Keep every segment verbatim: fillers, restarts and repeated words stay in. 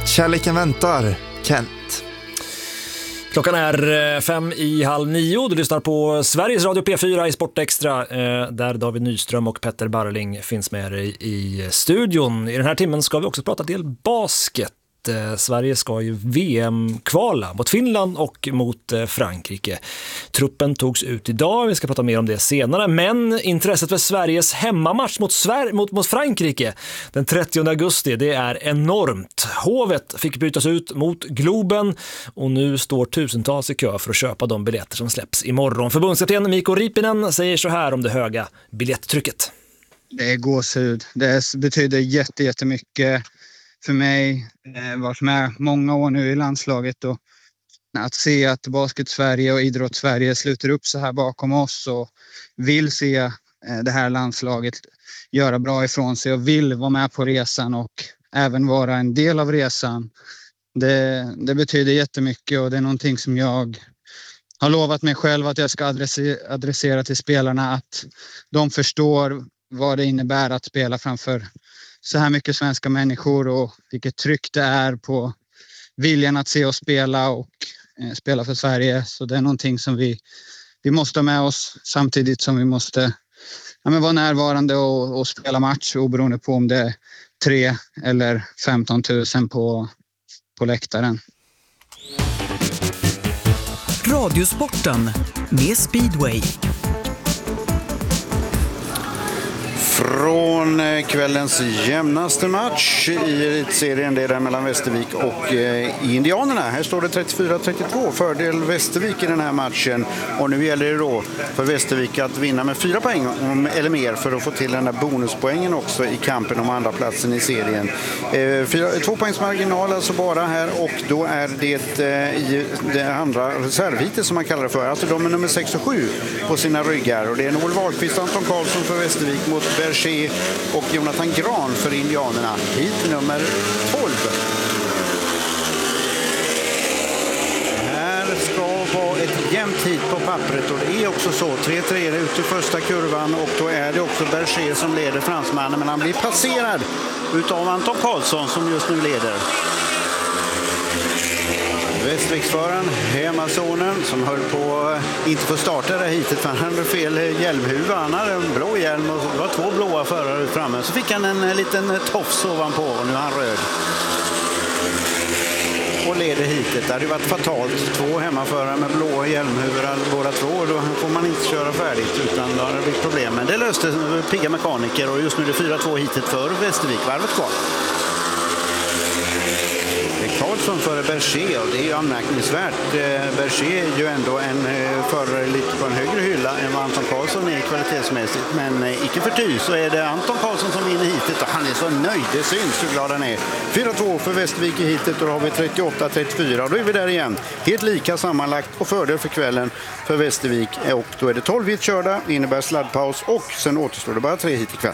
Kärleken väntar, Kent. Klockan är fem i halv nio. Du lyssnar på Sveriges Radio P fyra i Sportextra, där David Nyström och Petter Barling finns med dig i studion. I den här timmen ska vi också prata del basket. Sverige ska ju V M-kvala mot Finland och mot Frankrike. Truppen togs ut idag, vi ska prata mer om det senare. Men intresset för Sveriges hemmamatch mot, Sver- mot, mot Frankrike den trettionde augusti, det är enormt. Hovet fick bytas ut mot Globen och nu står tusentals i kö för att köpa de biljetter som släpps imorgon. Förbundskapten Mikko Riipinen säger så här om det höga biljetttrycket. Det är gåshud. Det betyder jätte, jättemycket för mig. Jag varit med många år nu i landslaget och att se att Basket Sverige och Idrott Sverige sluter upp så här bakom oss och vill se det här landslaget göra bra ifrån sig och vill vara med på resan och även vara en del av resan. Det, det betyder jättemycket och det är någonting som jag har lovat mig själv att jag ska adressera, adressera till spelarna, att de förstår vad det innebär att spela framför så här mycket svenska människor och vilket tryck det är på viljan att se oss spela och eh, spela för Sverige. Så det är någonting som vi, vi måste ha med oss samtidigt som vi måste ja, men vara närvarande och, och spela match oberoende på om det är tre eller femton tusen på, på läktaren. Radiosporten med Speedway. Från kvällens jämnaste match i elitserien, det är där mellan Västervik och eh, Indianerna. Här står det trettiofyra trettiotvå, fördel Västervik i den här matchen. Och nu gäller det då för Västervik att vinna med fyra poäng om, eller mer för att få till den där bonuspoängen också i kampen om andra platsen i serien. Eh, fyra, två poängs marginal alltså bara här, och då är det eh, i det andra reservhitet som man kallar det för. Alltså de är nummer sex och sju på sina ryggar. Och det är Noel Wahlqvist, Anton Karlsson för Västervik mot Berger och Jonathan Gran för Indianerna. Hit nummer tolv. Här ska vara ett jämnt hit på pappret och det är också så. tre tre ut i första kurvan och då är det också Berger som leder fransmannen, men han blir passerad utav Anton Karlsson som just nu leder. Västviksföraren, hemmasonen, som höll på inte få starta det hitet för han hade fel hjälmhuva. Han hade en blå hjälm och det var två blåa förare ut framme. Så fick han en liten tofs ovanpå och nu är han röd. Och leder hitet. Det hade varit fatalt. Två hemmaförare med blå hjälmhuvor båda två. Då får man inte köra färdigt utan då har det blivit problem. Men det löste pigga mekaniker och just nu är det fyra två hitet för Västervik. Varvet kvar. Karlsson före Berger, och det är ju anmärkningsvärt. Berger är ju ändå en förare lite på en högre hylla än vad Anton Karlsson är kvalitetsmässigt, men icke förty så är det Anton Karlsson som vinner hitet och han är så nöjd, det syns hur glad han är. fyra två för Västervik i hitet och då har vi trettioåtta trettiofyra och då är vi där igen. Helt lika sammanlagt och fördel för kvällen för Västervik, och då är det tolv hit körda, det innebär sladdpaus och sen återstår det bara tre hit ikväll.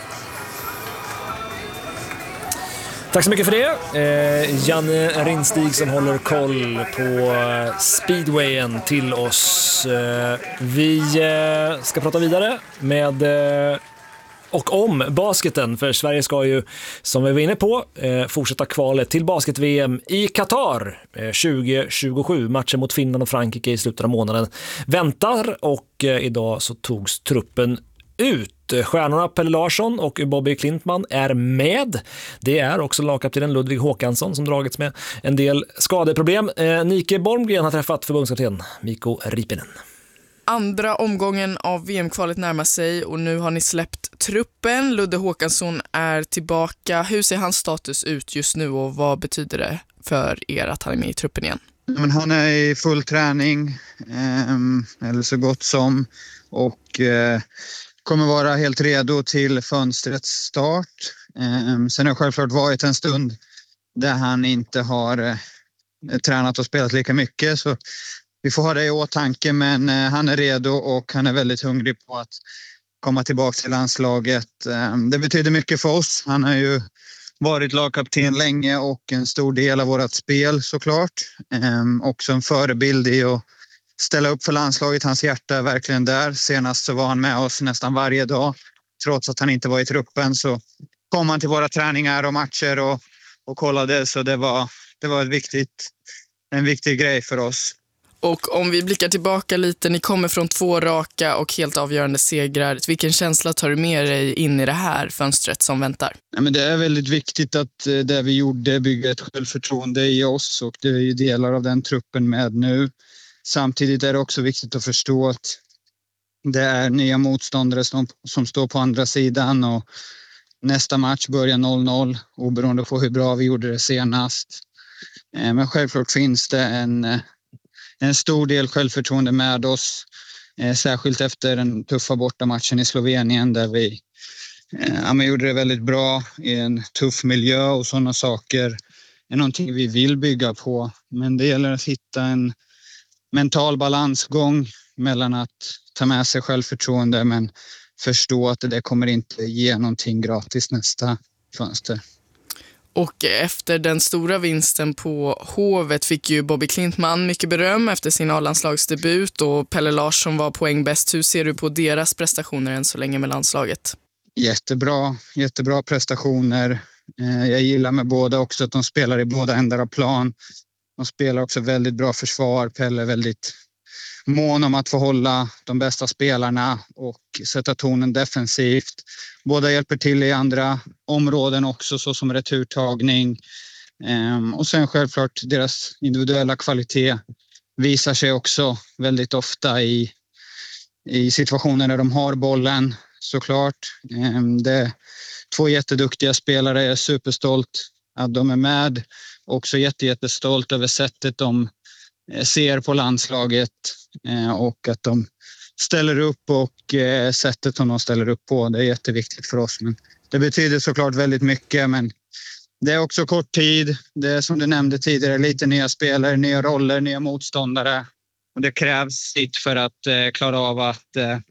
Tack så mycket för det. Eh, Janne Rinstig som håller koll på speedwayen till oss. Eh, vi eh, ska prata vidare med eh, och om basketen, för Sverige ska ju, som vi var inne på, eh, fortsätta kvalet till basket-V M i Qatar eh, tjugo tjugosju. Matchen mot Finland och Frankrike i slutet av månaden väntar och eh, idag så togs truppen ut. Stjärnorna Pelle Larsson och Bobby Klintman är med. Det är också lagkaptenen Ludvig Håkansson som dragits med en del skadeproblem. Eh, Nike Bormgren har träffat förbundskapten Mikko Riipinen. Andra omgången av V M-kvalet närmar sig och nu har ni släppt truppen. Ludde Håkansson är tillbaka. Hur ser hans status ut just nu och vad betyder det för er att han är med i truppen igen? Men han är i full träning, eh, eller så gott som, och eh, kommer vara helt redo till fönstrets start. Eh, sen har det självklart varit en stund där han inte har eh, tränat och spelat lika mycket, så vi får ha det i åtanke, men eh, han är redo och han är väldigt hungrig på att komma tillbaka till landslaget. Eh, det betyder mycket för oss. Han har ju varit lagkapten länge och en stor del av vårt spel såklart. Eh, också en förebild i att ställa upp för landslaget. Hans hjärta är verkligen där. Senast så var han med oss nästan varje dag. Trots att han inte var i truppen så kom han till våra träningar och matcher och och kollade, så det var, det var ett viktigt, en viktig grej för oss. Och om vi blickar tillbaka lite, ni kommer från två raka och helt avgörande segrar. Vilken känsla tar du med dig in i det här fönstret som väntar? Ja, men det är väldigt viktigt att det vi gjorde bygger ett självförtroende i oss, och det är ju delar av den truppen med nu. Samtidigt är det också viktigt att förstå att det är nya motståndare som, som står på andra sidan, och nästa match börjar noll noll oberoende på hur bra vi gjorde det senast. Men självklart finns det en, en stor del självförtroende med oss, särskilt efter den tuffa bortamatchen i Slovenien där vi ja, men gjorde det väldigt bra i en tuff miljö, och sådana saker är någonting vi vill bygga på. Men det gäller att hitta en mental balansgång mellan att ta med sig självförtroende men förstå att det kommer inte ge någonting gratis nästa fönster. Och efter den stora vinsten på Hovet fick ju Bobby Klintman mycket beröm efter sin A-landslagsdebut, och Pelle Larsson var poängbäst. Hur ser du på deras prestationer än så länge med landslaget? Jättebra, jättebra prestationer. Jag gillar med båda också att de spelar i båda ändar av plan. De spelar också väldigt bra försvar. Pelle är väldigt mån om att få hålla de bästa spelarna och sätta tonen defensivt. Båda hjälper till i andra områden också, så som returtagning. Och sen självklart deras individuella kvalitet visar sig också väldigt ofta i, i situationer där de har bollen, såklart. Det är två jätteduktiga spelare. Jag är superstolt att de är med. Också jätte, jättestolt över sättet de ser på landslaget och att de ställer upp, och sättet som de ställer upp på. Det är jätteviktigt för oss. Men det betyder såklart väldigt mycket, men det är också kort tid. Det är som du nämnde tidigare, lite nya spelare, nya roller, nya motståndare. Och det krävs sitt för att klara av att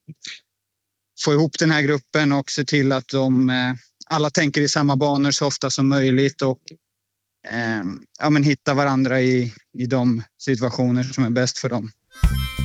få ihop den här gruppen och se till att de alla tänker i samma banor så ofta som möjligt, och ja, men hitta varandra i, i de situationer som är bäst för dem.